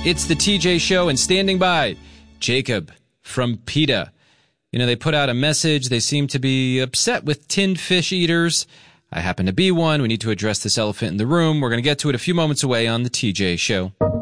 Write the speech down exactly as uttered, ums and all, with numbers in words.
It's the T J Show, and standing by, Jacob from PETA. You know, they put out a message. They seem to be upset with tinned fish eaters. I happen to be one. We need to address this elephant in the room. We're going to get to it a few moments away on the T J Show.